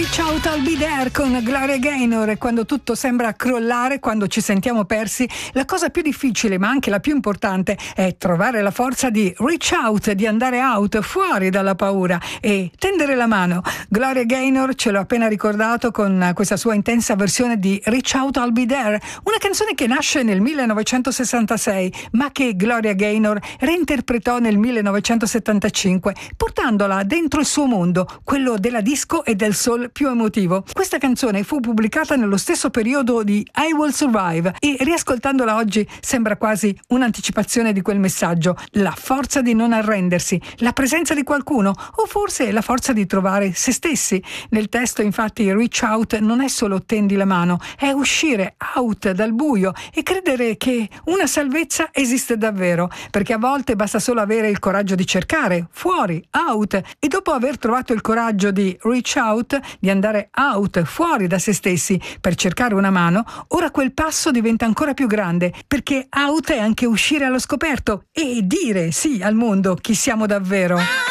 Ciao I'll Be There con Gloria Gaynor. E quando tutto sembra crollare, quando ci sentiamo persi, la cosa più difficile ma anche la più importante è trovare la forza di reach out, di andare out, fuori dalla paura e tendere la mano. Gloria Gaynor ce l'ho appena ricordato con questa sua intensa versione di Reach Out I'll Be There, una canzone che nasce nel 1966 ma che Gloria Gaynor reinterpretò nel 1975 portandola dentro il suo mondo, quello della disco e del soul più emotivo. Questa canzone fu pubblicata nello stesso periodo di I Will Survive e riascoltandola oggi sembra quasi un'anticipazione di quel messaggio: la forza di non arrendersi, la presenza di qualcuno o forse la forza di trovare se stessi. Nel testo infatti reach out non è solo tendi la mano, è uscire out dal buio e credere che una salvezza esiste davvero, perché a volte basta solo avere il coraggio di cercare fuori, out, e dopo aver trovato il coraggio di reach out, di andare out, fuori da se stessi per cercare una mano, ora quel passo diventa ancora più grande, perché out è anche uscire allo scoperto e dire sì al mondo chi siamo davvero.